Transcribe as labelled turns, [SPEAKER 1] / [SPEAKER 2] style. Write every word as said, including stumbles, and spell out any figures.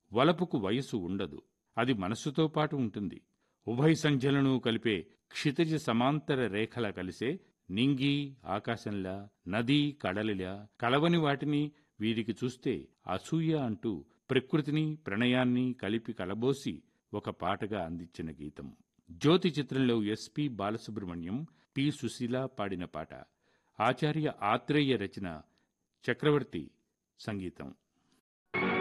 [SPEAKER 1] వలపుకు వయసు ఉండదు, అది మనస్సుతో పాటు ఉంటుంది. ఉభయ సంధ్యలను కలిపే క్షితిజ సమాంతర రేఖల కలిసే నింగి ఆకాశంలా, నదీ కడలిలా కలవని వాటిని వీరికి చూస్తే అసూయ అంటూ ప్రకృతిని ప్రణయాన్ని కలిపి కలబోసి ఒక పాటగా అందించిన గీతం. జ్యోతి చిత్రంలో ఎస్పి బాలసుబ్రహ్మణ్యం, పి సుశీల పాడిన పాట. ఆచార్య ఆత్రేయ రచన, చక్రవర్తి సంగీతం.